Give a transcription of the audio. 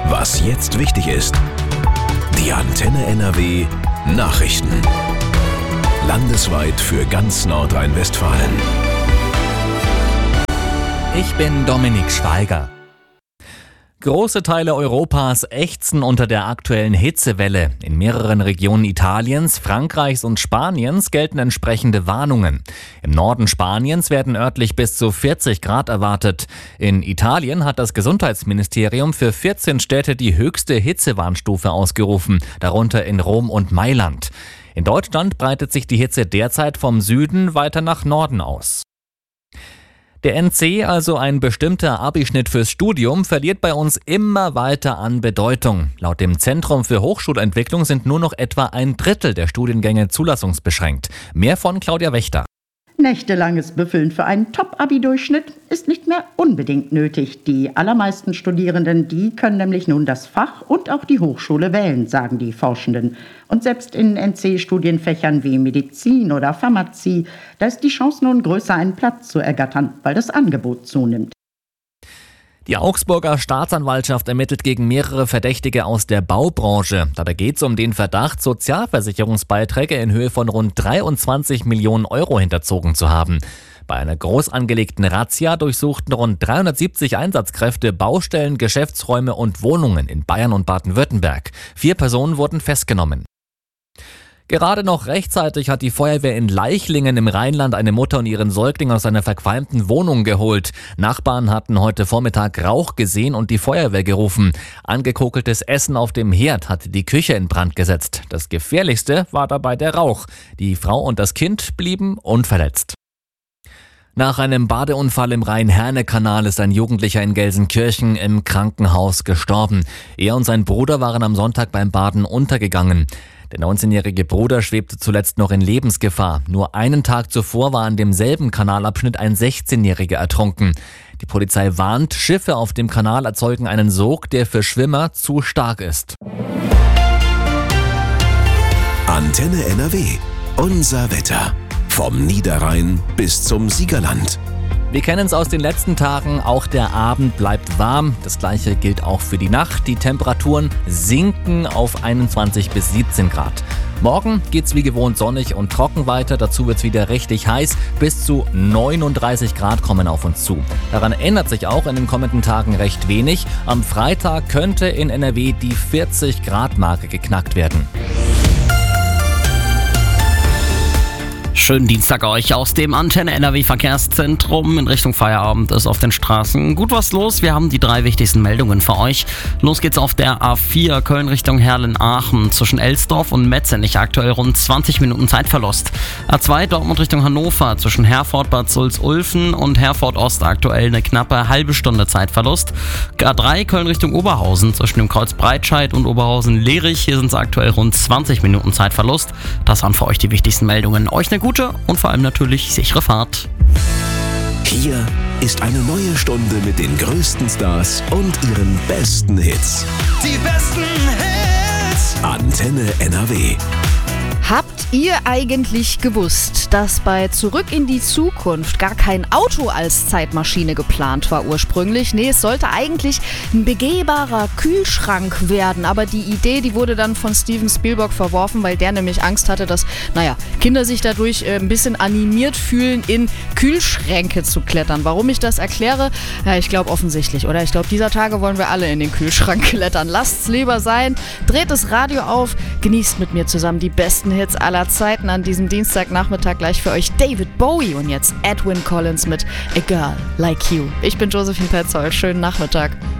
Was jetzt wichtig ist. Die Antenne NRW Nachrichten. Landesweit für ganz Nordrhein-Westfalen. Ich bin Dominik Schweiger. Große Teile Europas ächzen unter der aktuellen Hitzewelle. In mehreren Regionen Italiens, Frankreichs und Spaniens gelten entsprechende Warnungen. Im Norden Spaniens werden örtlich bis zu 40 Grad erwartet. In Italien hat das Gesundheitsministerium für 14 Städte die höchste Hitzewarnstufe ausgerufen, darunter in Rom und Mailand. In Deutschland breitet sich die Hitze derzeit vom Süden weiter nach Norden aus. Der NC, also ein bestimmter Abischnitt fürs Studium, verliert bei uns immer weiter an Bedeutung. Laut dem Zentrum für Hochschulentwicklung sind nur noch etwa 1/3 der Studiengänge zulassungsbeschränkt. Mehr von Claudia Wächter. Nächtelanges Büffeln für einen Top-Abi-Durchschnitt ist nicht mehr unbedingt nötig. Die allermeisten Studierenden, die können nämlich nun das Fach und auch die Hochschule wählen, sagen die Forschenden. Und selbst in NC-Studienfächern wie Medizin oder Pharmazie, da ist die Chance nun größer, einen Platz zu ergattern, weil das Angebot zunimmt. Die Augsburger Staatsanwaltschaft ermittelt gegen mehrere Verdächtige aus der Baubranche. Dabei geht es um den Verdacht, Sozialversicherungsbeiträge in Höhe von rund 23 Millionen Euro hinterzogen zu haben. Bei einer groß angelegten Razzia durchsuchten rund 370 Einsatzkräfte Baustellen, Geschäftsräume und Wohnungen in Bayern und Baden-Württemberg. 4 Personen wurden festgenommen. Gerade noch rechtzeitig hat die Feuerwehr in Leichlingen im Rheinland eine Mutter und ihren Säugling aus einer verqualmten Wohnung geholt. Nachbarn hatten heute Vormittag Rauch gesehen und die Feuerwehr gerufen. Angekokeltes Essen auf dem Herd hatte die Küche in Brand gesetzt. Das Gefährlichste war dabei der Rauch. Die Frau und das Kind blieben unverletzt. Nach einem Badeunfall im Rhein-Herne-Kanal ist ein Jugendlicher in Gelsenkirchen im Krankenhaus gestorben. Er und sein Bruder waren am Sonntag beim Baden untergegangen. Der 19-jährige Bruder schwebte zuletzt noch in Lebensgefahr. Nur einen Tag zuvor war an demselben Kanalabschnitt ein 16-Jähriger ertrunken. Die Polizei warnt, Schiffe auf dem Kanal erzeugen einen Sog, der für Schwimmer zu stark ist. Antenne NRW. Unser Wetter. Vom Niederrhein bis zum Siegerland. Wir kennen es aus den letzten Tagen, auch der Abend bleibt warm. Das gleiche gilt auch für die Nacht. Die Temperaturen sinken auf 21 bis 17 Grad. Morgen geht's wie gewohnt sonnig und trocken weiter. Dazu wird's wieder richtig heiß. Bis zu 39 Grad kommen auf uns zu. Daran ändert sich auch in den kommenden Tagen recht wenig. Am Freitag könnte in NRW die 40 Grad Marke geknackt werden. Schönen Dienstag euch aus dem Antenne NRW Verkehrszentrum. In Richtung Feierabend ist auf den Straßen gut was los. Wir haben die 3 wichtigsten Meldungen für euch. Los geht's auf der A4 Köln Richtung Herrlen-Aachen. Zwischen Elsdorf und Metzenich aktuell rund 20 Minuten Zeitverlust. A2 Dortmund Richtung Hannover. Zwischen Herford Bad Sulz-Ulfen und Herford Ost aktuell eine knappe halbe Stunde Zeitverlust. A3 Köln Richtung Oberhausen. Zwischen dem Kreuz Breitscheid und Oberhausen-Lerich. Hier sind es aktuell rund 20 Minuten Zeitverlust. Das waren für euch die wichtigsten Meldungen. Euch eine gute und vor allem natürlich sichere Fahrt. Hier ist eine neue Stunde mit den größten Stars und ihren besten Hits. Die besten Hits. Antenne NRW. Habt ihr eigentlich gewusst, dass bei Zurück in die Zukunft gar kein Auto als Zeitmaschine geplant war ursprünglich? Nee, es sollte eigentlich ein begehbarer Kühlschrank werden. Aber die Idee, die wurde dann von Steven Spielberg verworfen, weil der nämlich Angst hatte, dass, Kinder sich dadurch ein bisschen animiert fühlen, in Kühlschränke zu klettern. Warum ich das erkläre? Ja, ich glaube offensichtlich, oder? Ich glaube, dieser Tage wollen wir alle in den Kühlschrank klettern. Lasst's lieber sein, dreht das Radio auf, genießt mit mir zusammen die besten Hits aller Zeiten an diesem Dienstagnachmittag. Gleich für euch David Bowie und jetzt Edwyn Collins mit A Girl Like You. Ich bin Josephine Petzold. Schönen Nachmittag.